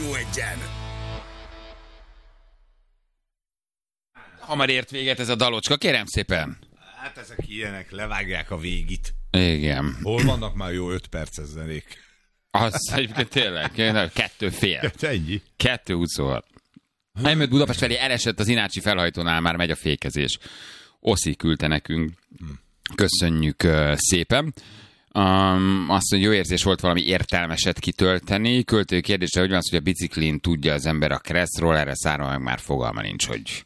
Rádió Egyen. Hamar ért véget ez a dalocska, kérem szépen. Hát ezek ilyenek, levágják a végit. Igen. Hol vannak már jó 5 perces zenék? Az egyébként tényleg, 2,5. Ennyi. 2:26. Elmött Budapest felé, elesett az Inácsi felhajtónál, már megy a fékezés. Oszi küldte nekünk. Köszönjük szépen. Azt mondja, jó érzés volt valami értelmeset kitölteni. Költői kérdésre, hogy van az, hogy a biciklin tudja az ember a kresszról, erre szára meg már fogalma nincs,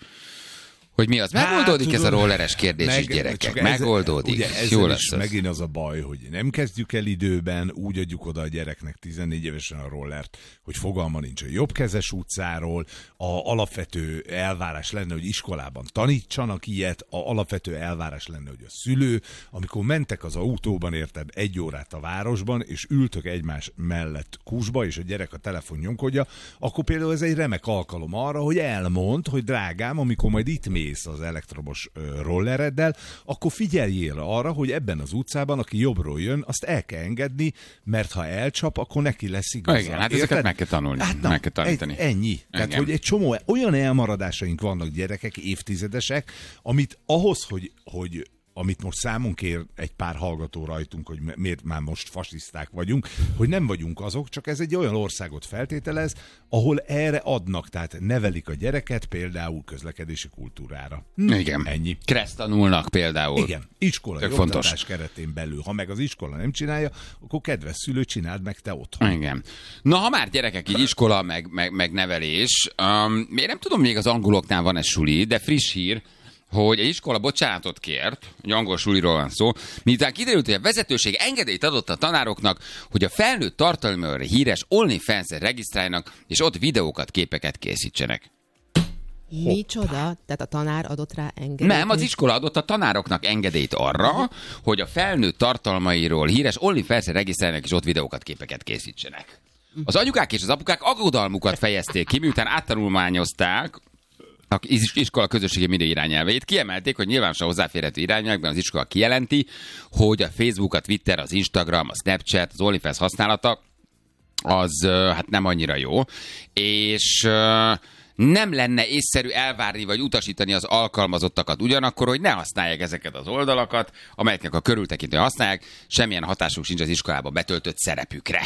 hogy mi az. Megoldódik hát, ez a rolleres kérdés is, gyerekek. Megoldódik. Ugye ezzel is megint az a baj, hogy nem kezdjük el időben, úgy adjuk oda a gyereknek 14 évesen a rollert, hogy fogalma nincs a jobbkezes utcáról, a alapvető elvárás lenne, hogy iskolában tanítsanak ilyet, a alapvető elvárás lenne, hogy a szülő, amikor mentek az autóban, érted, 1 órát a városban, és ültök egymás mellett kusba, és a gyerek a telefon nyomkodja, akkor például ez egy remek alkalom arra, hogy elmond, hogy drágám, amikor majd itt mész az elektromos rollereddel, akkor figyeljél arra, hogy ebben az utcában, aki jobbról jön, azt el kell engedni, mert ha elcsap, akkor neki lesz igaza. Igen, hát ezeket meg kell tanulni. Hát meg kell tanítani. Ennyi. Tehát, hogy egy csomó olyan elmaradásaink vannak, gyerekek, évtizedesek, amit ahhoz, hogy amit most számon kér egy pár hallgató rajtunk, hogy miért már most fasiszták vagyunk, hogy nem vagyunk azok, csak ez egy olyan országot feltételez, ahol erre adnak, tehát nevelik a gyereket például közlekedési kultúrára. Igen. Ennyi. Kressz tanulnak például. Igen. Iskolai oktatás keretén belül. Ha meg az iskola nem csinálja, akkor kedves szülő, csináld meg te otthon. Igen. Na, ha már gyerekek, így iskola, meg nevelés, én nem tudom, még az angoloknál van-e suli, de friss hír, hogy egy iskola bocsánatot kért, egy angol suliról van szó, miután kiderült, hogy a vezetőség engedélyt adott a tanároknak, hogy a felnőtt tartalomra híres OnlyFans-et regisztráljanak, és ott videókat, képeket készítsenek. Micsoda? Tehát a tanár adott rá engedélyt? Nem, az iskola adott a tanároknak engedélyt arra, hogy a felnőtt tartalmairól híres OnlyFans-et regisztráljanak, és ott videókat, képeket készítsenek. Az anyukák és az apukák aggodalmukat fejezték ki, miután áttanulmányozták az iskola közösségi média irányelveit, kiemelték, hogy nyilvánosan hozzáférhető irányelvekben az iskola kijelenti, hogy a Facebook, a Twitter, az Instagram, a Snapchat, az OnlyFans használata az hát nem annyira jó, és nem lenne észszerű elvárni vagy utasítani az alkalmazottakat ugyanakkor, hogy ne használják ezeket az oldalakat, amelyeknek a körültekintően használják, semmilyen hatásuk sincs az iskolába betöltött szerepükre.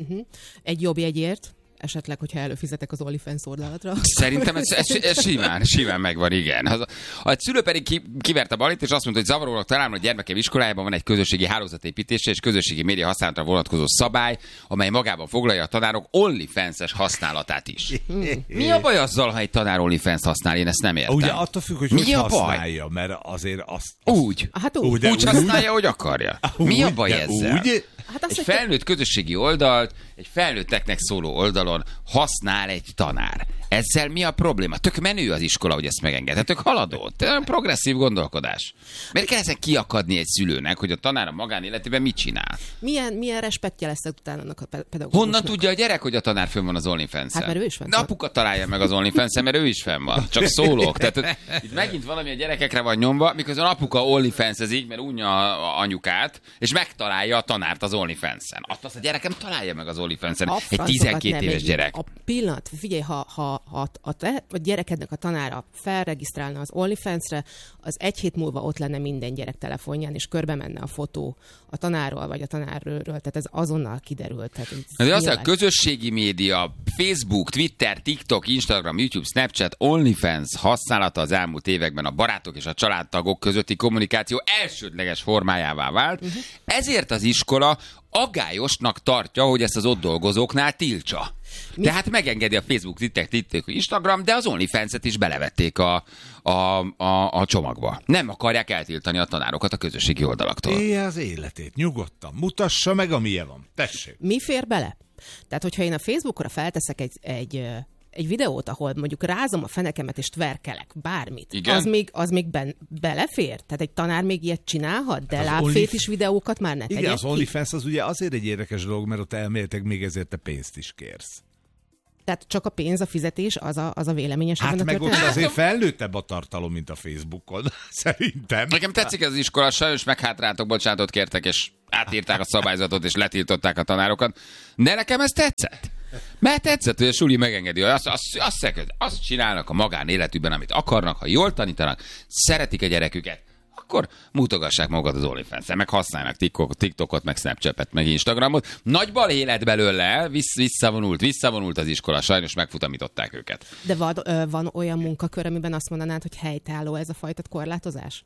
Egy jobb jegyért? Esetleg, hogyha előfizetek az OnlyFans oldalatra. Szerintem ez simán megvan, igen. A szülő pedig kiverte a balit, és azt mondta, hogy zavarólag találom, hogy gyermekem iskolájában van egy közösségi hálózatépítése és közösségi média használatra vonatkozó szabály, amely magában foglalja a tanárok OnlyFans-es használatát is. Mi a baj azzal, ha egy tanár OnlyFans használ? Én ezt nem értem. Ugye attól függ, hogy használja, mert azért azt... Úgy. Hát úgy használja, hogy akarja. Mi a baj ezzel? Úgy? Hát egy felnőtt közösségi oldalt, egy felnőtteknek szóló oldalon használ egy tanár. Ezzel mi a probléma? Tök menő az iskola, hogy ezt megengedhet. Tök haladó. Progresszív gondolkodás. Miért kell ezen kiakadni egy szülőnek, hogy a tanár a magánéletében mit csinál? Milyen respektje lesz utána annak a pedagógusnak? Honnan tudja a gyerek, hogy a tanár fönn van az OnlyFans-en? Hát mert ő is fenn van. Apuka találja meg az OnlyFans-en, mert ő is fenn van. Csak szólok. Tehát itt megint valami a gyerekekre van nyomva, miközben apuka OnlyFans-ezik, mert unja anyukát, és megtalálja a tanárt az OnlyFans-en. Azt a gyerekem találja meg az OnlyFans-en. Egy 12 éves gyerek. A pillanat, figyelj, ha a gyerekednek a tanára felregisztrálna az OnlyFans-re, az 1 hét múlva ott lenne minden gyerek telefonján, és körbe menne a fotó a tanárról, vagy a tanárról, tehát ez azonnal kiderült. De az a közösségi média, Facebook, Twitter, TikTok, Instagram, YouTube, Snapchat, OnlyFans használata az elmúlt években a barátok és a családtagok közötti kommunikáció elsődleges formájává vált, ezért az iskola aggályosnak tartja, hogy ezt az ott dolgozóknál tiltsa. Tehát megengedi a Facebook, Twitter, Instagram, de az OnlyFans-et is belevették a csomagba. Nem akarják eltiltani a tanárokat a közösségi oldalaktól. Élje az életét, nyugodtan. Mutassa meg, amilyen van. Tessék. Mi fér bele? Tehát, hogyha én a Facebookra felteszek egy videót, ahol mondjuk rázom a fenekemet és tverkelek bármit, igen? az még belefér? Tehát egy tanár még ilyet csinálhat, de lábfétis videókat már ne tegyek. Igen, az OnlyFans az ugye azért egy érdekes dolog, mert ott elméletek még ezért te pénzt is kérsz. Tehát csak a pénz, a fizetés, az a véleményes. Hát meg ott azért felnőttebb a tartalom, mint a Facebookon, szerintem. Nekem tetszik ez az iskola, sajnos meghátrátok, bocsánatot kértek, és átírták a szabályzatot, és letiltották a tanárokat. De nekem ez tetszett. Mert tetszett, hogy a suli megengedi, hogy azt csinálnak a magánéletükben, amit akarnak, ha jól tanítanak, szeretik a gyereküket, akkor mutogassák magukat az OnlyFans-en, meg használnak TikTokot, meg Snapchatet, meg Instagramot. Nagy balhé lett belőle, visszavonult az iskola, sajnos megfutamították őket. De van olyan munkakör, amiben azt mondanád, hogy helytálló ez a fajta korlátozás?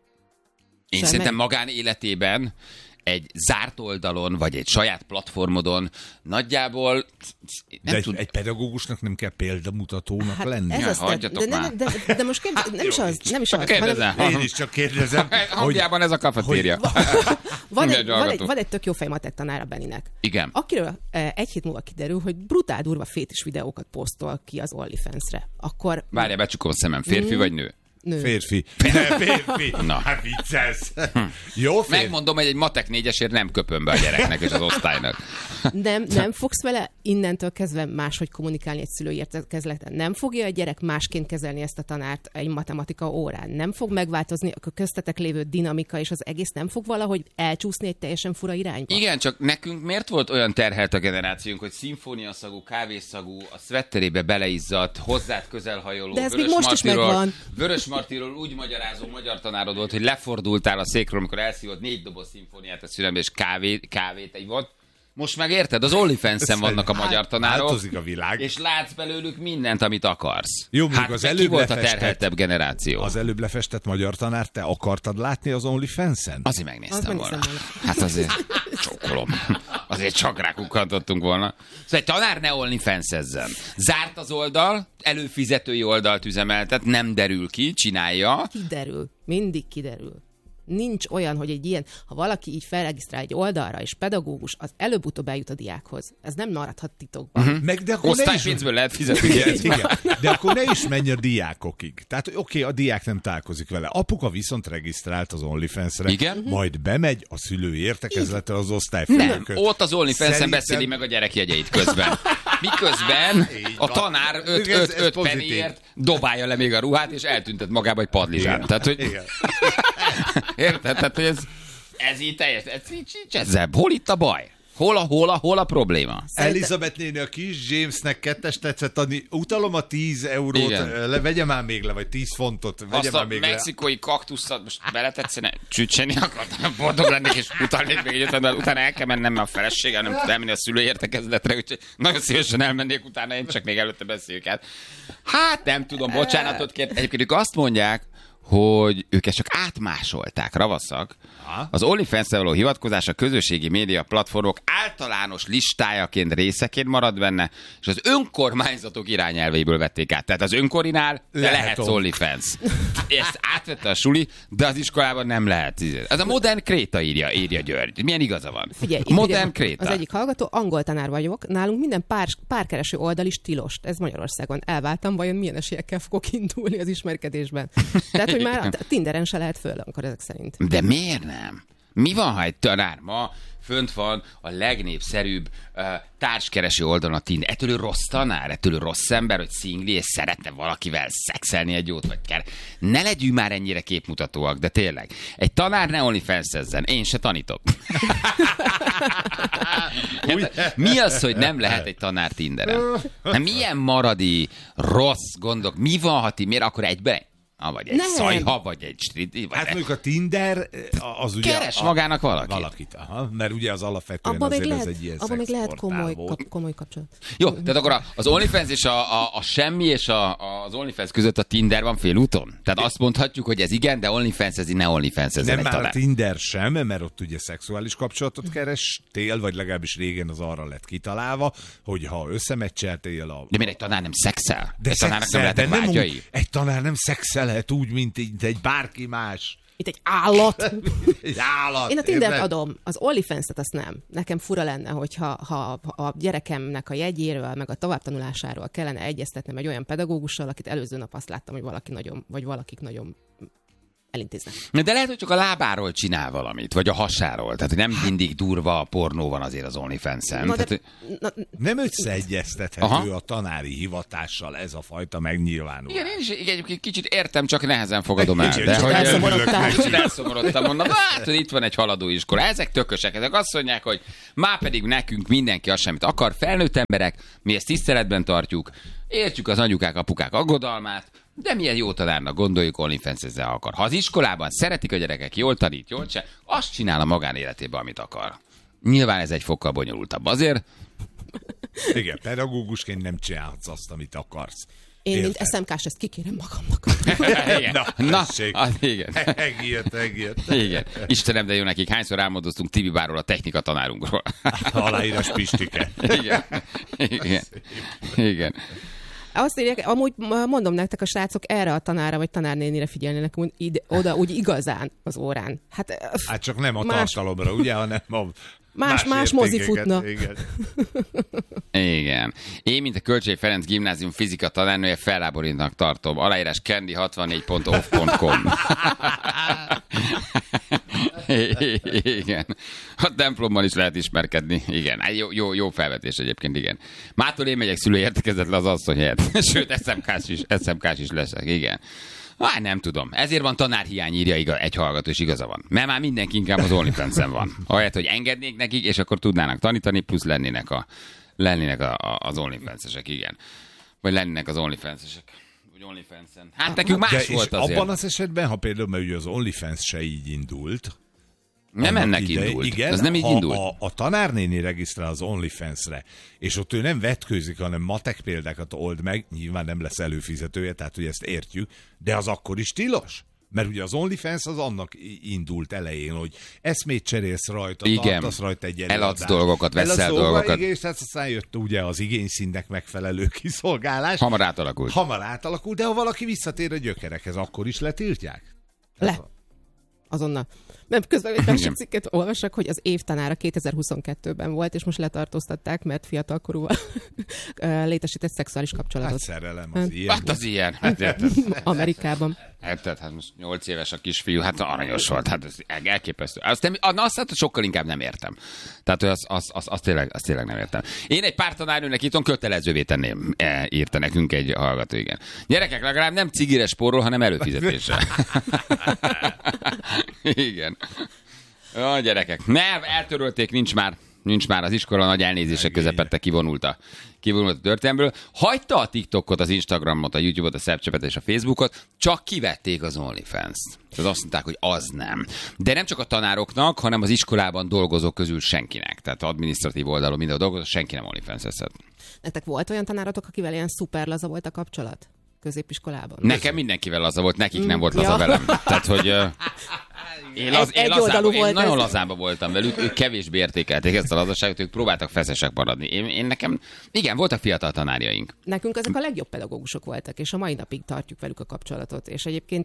Én szerintem magánéletében egy zárt oldalon, vagy egy saját platformodon nagyjából... Egy pedagógusnak nem kell példamutatónak lenni? Ez de most nem is az. Én is csak kérdezem. Hangjában ez a kafetéria. Van egy tök jó fej matek tanára Beninek. Igen. Akiről egy hét múlva kiderül, hogy brutál durva fétis videókat posztol ki az OnlyFans-re. Akkor... Várjál, becsukom a szemem. Férfi vagy nő? Nő. Férfi. Na, hát vicces. Jó férfi. Megmondom, hogy egy matek 4-esért nem köpöm be a gyereknek és az osztálynak. Nem fogsz vele innentől kezdve máshogy kommunikálni egy szülői értekezleten. Nem fogja a gyerek másként kezelni ezt a tanárt egy matematika órán. Nem fog megváltozni a köztetek lévő dinamika, és az egész nem fog valahogy elcsúszni egy teljesen fura irányba. Igen, csak nekünk miért volt olyan terhelt a generációnk, hogy szimfóniaszagú, kávészagú, a szvetterébe beleizzadt, hozzád közelhajoló, de ez még most is megvan. Vörös Martiról úgy magyarázó magyar tanárod volt, hogy lefordultál a székről, amikor elszívott 4 doboz szimfóniát a szülembe, és kávét egy volt. Most meg érted? Az OnlyFans-en vannak a magyar tanárok. Változik a világ. És látsz belőlük mindent, amit akarsz. Jó, az ki volt a terheltebb generáció? Az előbb lefestett magyar tanár, te akartad látni az OnlyFans-en? Azért megnéztem volna. Hát azért csókolom. Azért csak rákukkantottunk volna. Szóval egy tanár ne OnlyFans-ezzen. Zárt az oldal, előfizetői oldalt üzemeltet, nem derül ki, csinálja. Kiderül. Mindig kiderül. Nincs olyan, hogy egy ilyen, ha valaki így felregisztrál egy oldalra, és pedagógus, az előbb-utóbb eljut a diákhoz. Ez nem maradhat titokban. Osztálypénzből lehet fizetni. Igen. De akkor ne is menj a diákokig. Tehát oké, a diák nem találkozik vele. Apuka viszont regisztrált az OnlyFans-re. Igen? Majd bemegy a szülői értekezletre az osztályfőnököt. Nem, ott az OnlyFans-en beszéli meg a gyerek jegyeit közben. Miközben a tanár 5 pennyért dobálja le még a ruhát, és eltüntet magába egy padlizsát. Tehát, hogy... Érted? Tehát, hogy ez így teljes, ez nincs ezzel. Hol itt a baj? Hol a probléma? Elizabeth néni a kis Jamesnek 2-es tetszett adni. Utalom a 10 eurót, vegye már még le, vagy 10 fontot, vegye azt már a még mexikói kaktuszat most beletetszene, csücseni akartam, boldog lennék, és utalnék még egyet, de utána el kell mennem, mert a feleségem nem tud elmenni a szülői értekezletre, úgyhogy nagyon szívesen elmennék utána, én csak még előtte beszéljük át. Hát nem tudom, bocsánatot kért. Egyébként ők azt mondják, hogy őket csak átmásolták, ravaszak. Az OnlyFans-re való hivatkozás a közösségi média platformok általános listájaként, részeként marad benne, és az önkormányzatok irányelveiből vették át. Tehát az önkorinál lehetsz OnlyFans. Ezt átvette a suli, de az iskolában nem lehet. Ez a Modern Kréta írja György. Milyen igaza van? Figyelj, Modern Kréta. Az egyik hallgató, angol tanár vagyok, nálunk minden párkereső oldal is tilos. Ez Magyarországon. Elváltam, vajon milyen esélyekkel fogok indulni az ismerkedésben. Tehát, hogy már a Tinderen se lehet föl, akkor ezek szerint. De miért nem? Mi van, ha egy tanár ma fönt van a legnépszerűbb társkereső oldalon a Tinder? Ettől ő rossz tanár? Ettől ő rossz ember, hogy szingli, és szeretne valakivel szexelni egy jót, vagy kell. Ne legyünk már ennyire képmutatóak, de tényleg. Egy tanár ne OnlyFans-ezzen. Én se tanítok. Mi az, hogy nem lehet egy tanár Tinderen? Milyen maradi, rossz gondok? Mi van, ha ti miért akkor egyben? Vagy egy szajha, vagy egy stridi. Hát mondjuk a Tinder, az ugye... Keres magának valakit. Mert ugye az alapvetően azért ez egy ilyen abban még lehet komoly kapcsolat. Jó, tehát akkor az OnlyFans és a semmi és az OnlyFans között a Tinder van félúton? Tehát azt mondhatjuk, hogy ez igen, de OnlyFans-ezi, ne OnlyFans-ezen. Nem már a Tinder sem, mert ott ugye szexuális kapcsolatot kerestél, vagy legalábbis régen az arra lett kitalálva, hogy ha összemecseltél a... De miért egy tanár nem szexel? De egy tanárnak nem lehetek vágyai? Egy tanár nem szexelhet úgy, mint egy bárki más. Itt egy állat. Egy állat. Én a Tindert adom, az OnlyFans-et azt nem. Nekem fura lenne, hogyha a gyerekemnek a jegyéről, meg a továbbtanulásáról kellene egyeztetnem egy olyan pedagógussal, akit előző nap azt láttam, hogy valakik nagyon elintéznek. De lehet, hogy csak a lábáról csinál valamit, vagy a hasáról. Tehát nem mindig durva a pornó van azért az OnlyFans-en. Nem összeegyeztethető a tanári hivatással ez a fajta megnyilvánulás. Igen, én is egyébként kicsit értem, csak nehezen fogadom el. De hogy elszomorodtam, mondom, hát, hogy itt van egy haladóiskola. Ezek tökösek, ezek azt mondják, hogy már pedig nekünk mindenki azt semmit akar, felnőtt emberek, mi ezt tiszteletben tartjuk, értjük az anyukák, apukák aggodalmát, de milyen jó tanárnak gondoljuk, OnlyFans ezzel akar. Ha az iskolában szeretik a gyerekek, jól tanít, jól se, azt csinál a magánéletében, amit akar. Nyilván ez egy fokkal bonyolultabb. Azért... Igen, pedagógusként nem csinálhatsz azt, amit akarsz. Én, mint SMK-s, ezt kikérem magamnak. Na, igen. Megijött. Igen. Istenem, de jó nekik. Hányszor álmodoztunk Tibi Bárról, a technika tanárunkról. Aláírás Pistike. Igen. Azt írják, amúgy mondom nektek, a srácok erre a tanára vagy tanárnénire figyelnének oda úgy igazán az órán. Hát csak nem a tartalomra, ugye, hanem a más mozi futna. Igen. Én, mint a Kölcsei Ferenc Gimnázium fizika tanárnője, felháborítnak tartom. Aláírás candy64.off.com. Igen. A templomban is lehet ismerkedni. Igen. Jó felvetés egyébként, igen. Mától én megyek szülői értekezetre az asszony helyett. Sőt, SMK-s is leszek. Igen. Nem tudom. Ezért van tanárhiány, írja egy hallgató, és igaza van. Mert már mindenki inkább az OnlyFans-en van. Ahelyett, hogy engednék nekik, és akkor tudnának tanítani, plusz lennének az OnlyFans-esek, igen. Vagy lennének az OnlyFans-esek. Vagy OnlyFans-en. Hát nekünk más volt azért. Abban az esetben, ha például, mert ugye az OnlyFans se így indult. Nem ennek indult. Igen, az nem így indult. A tanárnéni regisztrál az OnlyFans-re, és ott ő nem vetkőzik, hanem matek példákat old meg, nyilván nem lesz előfizetője, tehát hogy ezt értjük, de az akkor is tilos? Mert ugye az OnlyFans az annak indult elején, hogy eszmét cserélsz rajta, tartasz rajta egy előadást. Eladsz dolgokat, veszel dolgokat. Igen, és tehát aztán jött ugye az igényszínnek megfelelő kiszolgálás. Hamar átalakult. De ha valaki visszatér a gyökerekhez, akkor is letiltják? Azonnal. Nem, közben egy másik cikket olvasok, hogy az évtanára 2022-ben volt, és most letartóztatták, mert fiatalkorúval létesített szexuális kapcsolatot. Hát szerelem az ilyen. Hát az ilyen. Amerikában. Hát most 8 éves a kisfiú, hát aranyos volt, hát ez elképesztő. Azt sokkal inkább nem értem. Tehát, hogy azt tényleg nem értem. Én egy pár tanárnőnek itthon kötelezővé tenném, írta nekünk egy hallgató, igen. Gyerekek, legalább nem cigire spórol, hanem előfizetéssel. Igen. A gyerekek. Eltörölték, nincs már az iskola, nagy elnézések közepette kivonult a történelmből. Hagyta a TikTokot, az Instagramot, a YouTube-ot, a Snapchatet és a Facebookot, csak kivették az OnlyFans-t. Tehát azt mondták, hogy az nem. De nem csak a tanároknak, hanem az iskolában dolgozók közül senkinek. Tehát adminisztratív oldalon minden dolgozó, senki nem OnlyFans-eszed. Nektek volt olyan tanárotok, akivel ilyen szuper laza volt a kapcsolat? Középiskolában? Nekem mindenkivel laza volt, nekik nem volt laza velem. Tehát, hogy én nagyon lazába voltam velük, ők kevésbé értékelték ezt a lazaságot, ők próbáltak feszesek maradni. Én nekem, igen, voltak fiatal tanárjaink. Nekünk ezek a legjobb pedagógusok voltak, és a mai napig tartjuk velük a kapcsolatot. És egyébként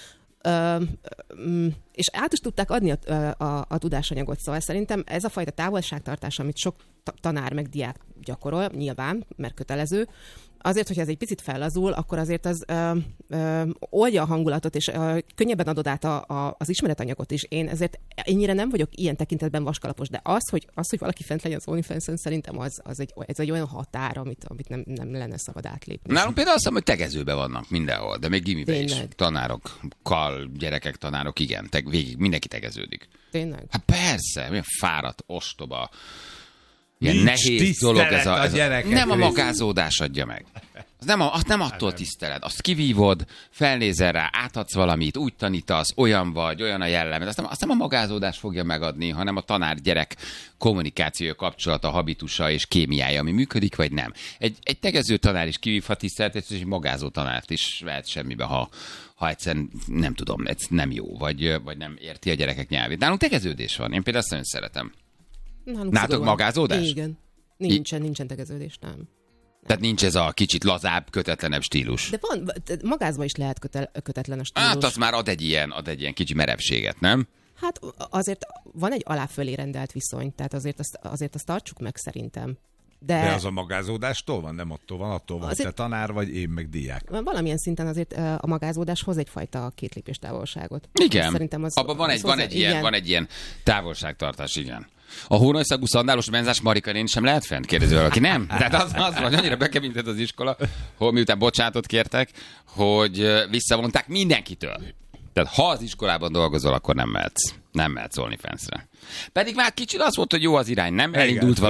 és át is tudták adni a tudásanyagot. Szóval szerintem ez a fajta távolságtartás, amit sok tanár meg diák gyakorol, nyilván, mert kötelező, azért, hogyha ez egy picit fellazul, akkor azért az oldja a hangulatot, és könnyebben adod át az ismeretanyagot is. Én ezért ennyire nem vagyok ilyen tekintetben vaskalapos, de az, hogy valaki fent legyen az OnlyFans-en, szerintem ez egy olyan határ, amit nem lenne szabad átlépni. Nálunk például azt hiszem, hogy tegezőben vannak mindenhol, de még gimiben is. Tanárokkal, gyerekek, tanárok, igen, végig mindenki tegeződik. Tényleg? Hát persze, milyen fáradt, ostoba. Ilyen nehéz dolog ez a nem a magázódás adja meg. Az nem attól tiszteled. Azt kivívod, felnézel rá, átadsz valamit, úgy tanítasz, olyan vagy, olyan a jellemed. Azt nem a magázódás fogja megadni, hanem a tanár-gyerek kommunikációja, kapcsolata, habitusa és kémiája, ami működik, vagy nem. Egy tegező tanár is kivívhat tiszteletet, és egy magázó tanárt is vehet semmibe, ha egyszerűen nem tudom, ez nem jó, vagy nem érti a gyerekek nyelvét. Nálunk tegeződés van. Én például azt nagyon szeretem. Nálatok magázódás? Igen. Nincsen tegeződés, nem. Tehát nincs ez a kicsit lazább, kötetlenebb stílus. De van, magázban is lehet kötetlen a stílus. Hát az már ad egy ilyen kicsi merevséget, nem? Hát azért van egy alá-fölé rendelt viszony, tehát azért azt tartsuk meg szerintem. De az a magázódástól van, nem attól van, hogy te tanár vagy, én meg diák. Valamilyen szinten azért a magázódás hoz egyfajta kétlépés távolságot. Igen, szerintem abban van egy ilyen távolságtartás, igen. A hónajszagú szandálós menzás Marika néni sem lehet fent? Kérdezi valaki. Nem? Tehát az vagy annyira bekemintett az iskola, hogy miután bocsánatot kértek, hogy visszavonták mindenkitől. Tehát ha az iskolában dolgozol, akkor nem mehetsz OnlyFans-re. Pedig már kicsit az volt, hogy jó az irány, nem?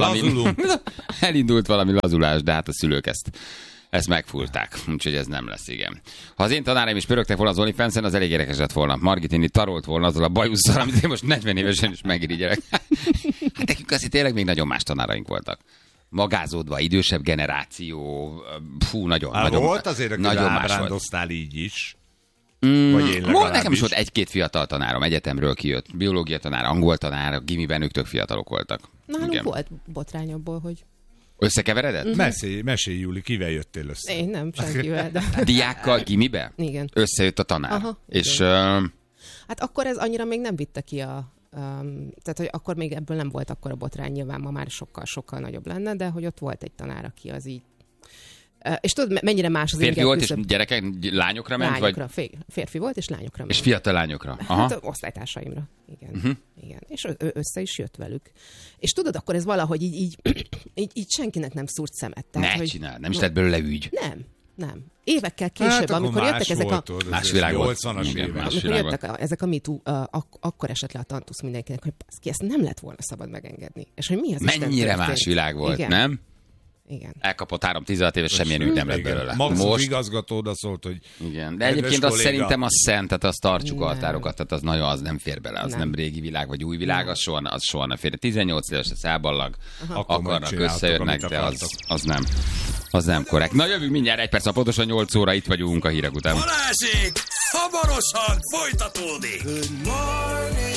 Elindult valami lazulás, de hát a szülők ezt megfúrták. Úgyhogy ez nem lesz, igen. Ha az én tanáraim is pörögtek volna az OnlyFans-en, az elég érdekes lett volna. Margit tarolt volna azzal a bajusszal, amit én most 40 évesen is megirigyelek. Hát nekünk azért tényleg még nagyon más tanáraink voltak. Magázódva, idősebb generáció, nagyon volt azért, aki ábrándoztál így is. Nekem is volt egy-két fiatal tanárom, egyetemről kijött. Biológia tanár, angol tanár, a gimiben ők tök fiatalok voltak. Nálunk volt botrány abból, hogy... Összekeveredett? Mesélj, Júli, kivel jöttél össze? Én nem, senkivel. De... Diákkal gimibe? Igen. Összejött a tanár. Aha, és hát akkor ez annyira még nem vitte ki tehát, hogy akkor még ebből nem volt akkor a botrány, nyilván ma már sokkal nagyobb lenne, de hogy ott volt egy tanár, aki az így... És tudod, mennyire más az férfi volt, és gyerekek, lányokra ment? Lányokra, férfi volt, és lányokra ment. És fiatal lányokra? Aha. Hát osztálytársaimra, igen. Igen. És össze is jött velük. És tudod, akkor ez valahogy így senkinek nem szúrt szemet. Tehát, ne csináld, nem is lett belőle ügy. Nem. Évekkel később, amikor jöttek ezek a... Más világ volt. 80-as évek. Amikor jöttek ezek a MeToo, akkor esett le a tantusz mindenkinek, hogy baszki, ezt nem lett volna szabad megengedni. És hogy mi az mennyire más világ volt, igen. Nem? Igen. Elkapott 3-16 éves, semmilyen ügy nem lett belőle. Most igazgató oda szólt, hogy... Igen, de egyébként azt szerintem az szent, tehát azt tartsuk a határokat, tehát az nagyon, az nem fér bele, az nem régi világ, vagy új világ, az soha nem fér. 18 éves, az elballag, akarnak, összejönnek, de az nem korrekt. Na jövünk mindjárt 1 perc, a pontosan 8 óra, itt vagyunk a hírek után. Balázsék, hamarosan folytatódik! Good morning.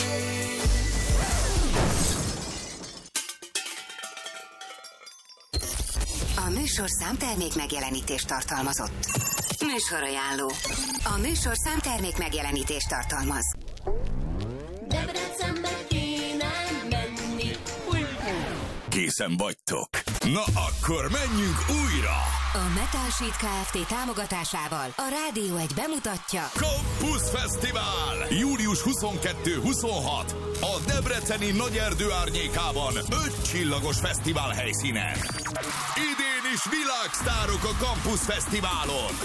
A műsorszám termék megjelenítést tartalmazott. Műsorajánló. A műsorszám termék megjelenítést tartalmaz. Debrecenbe kéne menni. Készen vagytok? Na akkor menjünk újra! A Metal Sheet Kft. Támogatásával a Rádió 1 bemutatja Campus Fesztivál! Július 22-26 a debreceni Nagyerdő árnyékában 5 csillagos fesztivál helyszínen. Idén is világsztárok a Campus Fesztiválon.